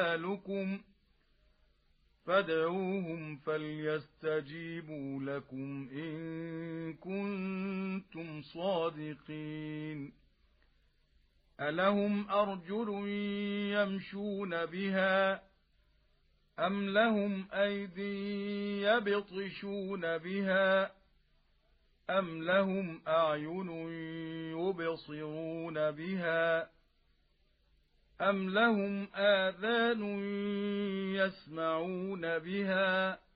أمثالكم فادعوهم فليستجيبوا لكم إن كنتم صادقين ألهم أرجل يمشون بها أم لهم أيدي يبطشون بها أم لهم أعين يبصرون بها أم لهم آذان يسمعون بها